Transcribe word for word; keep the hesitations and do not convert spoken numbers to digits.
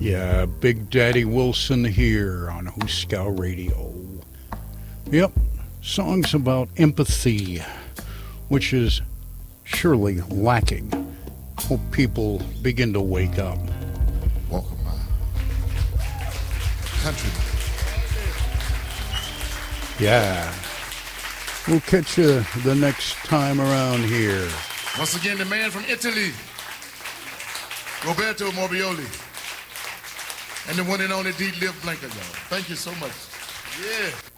Yeah, Big Daddy Wilson here on Huskow Radio. Yep, songs about empathy, which is surely lacking. Hope people begin to wake up. Welcome, my countrymen. Yeah. We'll catch you the next time around here. Once again, the man from Italy, Roberto Morbioli, and the one and only D. Liv Blanca, y'all. Thank you so much. Yeah.